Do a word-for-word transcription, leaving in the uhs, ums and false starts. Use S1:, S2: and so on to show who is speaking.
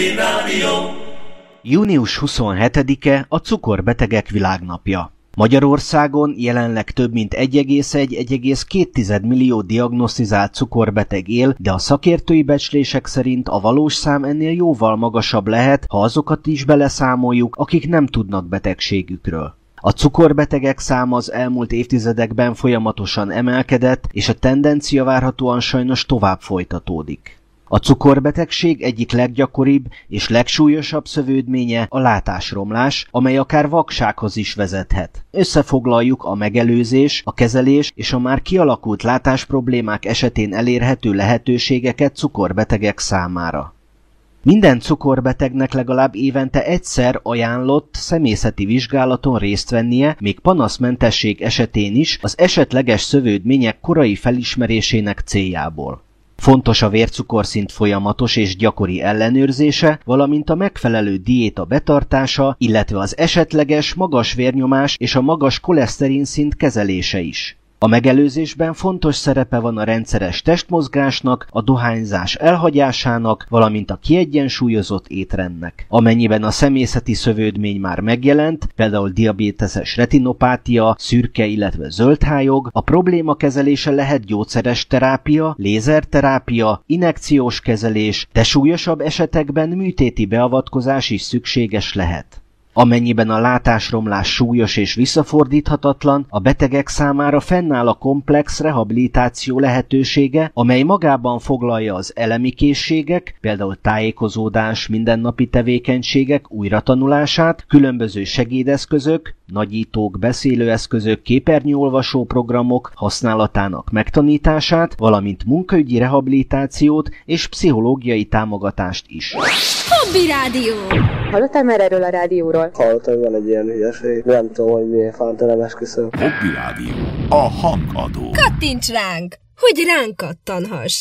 S1: Június huszonhetedike a cukorbetegek világnapja. Magyarországon jelenleg több mint egy egész egy - egy egész két millió diagnosztizált cukorbeteg él, de a szakértői becslések szerint a valós szám ennél jóval magasabb lehet, ha azokat is beleszámoljuk, akik nem tudnak betegségükről. A cukorbetegek száma az elmúlt évtizedekben folyamatosan emelkedett, és a tendencia várhatóan sajnos tovább folytatódik. A cukorbetegség egyik leggyakoribb és legsúlyosabb szövődménye a látásromlás, amely akár vaksághoz is vezethet. Összefoglaljuk a megelőzés, a kezelés és a már kialakult látásproblémák esetén elérhető lehetőségeket cukorbetegek számára. Minden cukorbetegnek legalább évente egyszer ajánlott személyzeti vizsgálaton részt vennie, még panaszmentesség esetén is az esetleges szövődmények korai felismerésének céljából. Fontos a vércukorszint folyamatos és gyakori ellenőrzése, valamint a megfelelő diéta betartása, illetve az esetleges magas vérnyomás és a magas koleszterinszint kezelése is. A megelőzésben fontos szerepe van a rendszeres testmozgásnak, a dohányzás elhagyásának, valamint a kiegyensúlyozott étrendnek. Amennyiben a személyzeti szövődmény már megjelent, például diabéteses retinopátia, szürke, illetve zöldhályog, a probléma kezelése lehet gyógyszeres terápia, lézerterápia, injekciós kezelés, de súlyosabb esetekben műtéti beavatkozás is szükséges lehet. Amennyiben a látásromlás súlyos és visszafordíthatatlan, a betegek számára fennáll a komplex rehabilitáció lehetősége, amely magában foglalja az elemi készségek, például tájékozódás, mindennapi tevékenységek újratanulását, különböző segédeszközök, nagyítók, beszélőeszközök, képernyőolvasó programok használatának megtanítását, valamint munkaügyi rehabilitációt és pszichológiai támogatást is.
S2: Hobby Rádió!
S3: Hallottál már erről a rádióról?
S4: Hallottam, hogy van egy ilyen hülyeség. Nem tudom, hogy miért fánt, nem esküszöm.
S5: Hobby Rádió. A hangadó.
S2: Kattints ránk, hogy ránk kattanhass!